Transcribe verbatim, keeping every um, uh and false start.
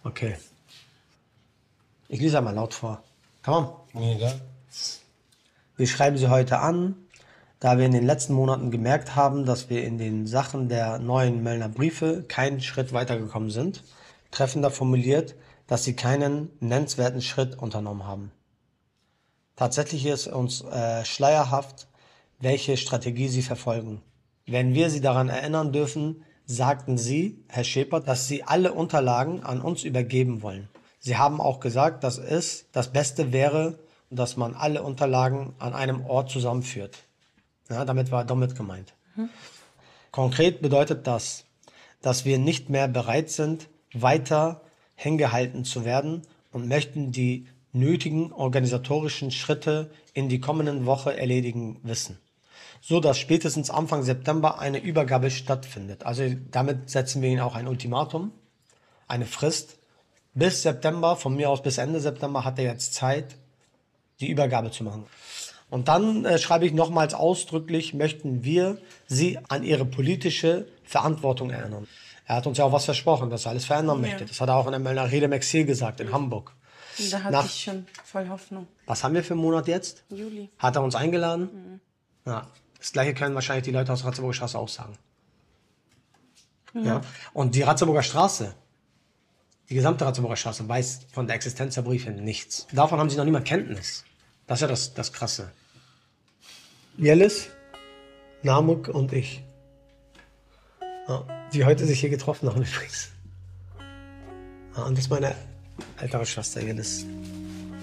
Okay. Ich lese einmal laut vor. Komm. Mir egal. Wir schreiben Sie heute an, da wir in den letzten Monaten gemerkt haben, dass wir in den Sachen der neuen Möllner Briefe keinen Schritt weitergekommen sind. Treffender formuliert, dass Sie keinen nennenswerten Schritt unternommen haben. Tatsächlich ist uns äh, schleierhaft, welche Strategie Sie verfolgen. Wenn wir Sie daran erinnern dürfen, sagten Sie, Herr Schepert, dass Sie alle Unterlagen an uns übergeben wollen. Sie haben auch gesagt, dass es das Beste wäre, dass man alle Unterlagen an einem Ort zusammenführt. Ja, damit war damit gemeint. Mhm. Konkret bedeutet das, dass wir nicht mehr bereit sind, weiter hingehalten zu werden und möchten die nötigen organisatorischen Schritte in die kommenden Woche erledigen wissen, so dass spätestens Anfang September eine Übergabe stattfindet. Also damit setzen wir Ihnen auch ein Ultimatum, eine Frist. Bis September, von mir aus bis Ende September, hat er jetzt Zeit, die Übergabe zu machen. Und dann äh, schreibe ich nochmals ausdrücklich, möchten wir Sie an Ihre politische Verantwortung erinnern. Er hat uns ja auch was versprochen, dass er alles verändern ja. möchte. Das hat er auch in der Möllner Rede im Exil gesagt, in Hamburg. Da hatte Nach, ich schon voll Hoffnung. Was haben wir für einen Monat jetzt? Juli. Hat er uns eingeladen? Mhm. Ja. Das Gleiche können wahrscheinlich die Leute aus der Ratzeburger Straße auch sagen. Mhm. Ja. Und die Ratzeburger Straße, die gesamte Ratzeburger Straße weiß von der Existenz der Briefe nichts. Davon haben sie noch niemand Kenntnis. Das ist ja das, das Krasse. Jellis, Namuk und ich. Ja, die heute sich hier getroffen haben übrigens. Ja, und das ist meine ältere Schwester Jellis.